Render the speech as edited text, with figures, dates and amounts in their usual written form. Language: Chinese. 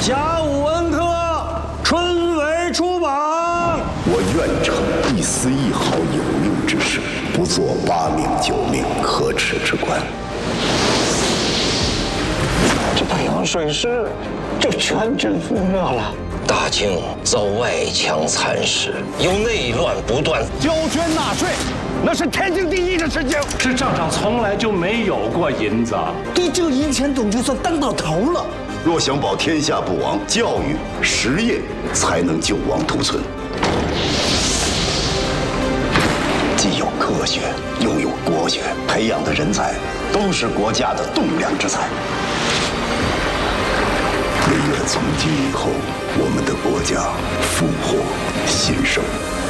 甲午文科春闱出榜。 我愿成一丝一毫有用之事，不做8命9命可耻之官。 这太阳水师就全军覆没了。 大清遭外强蚕食，由内乱不断。 交捐纳税，那是天经地义的事情。 这账上从来就没有过银子。 对这个银钱总就算当到头了。 若想保天下不亡，教育实业才能救亡图存。既有科学，又有国学，培养的人才都是国家的栋梁之才。唯愿从今以后，我们的国家富国兴盛。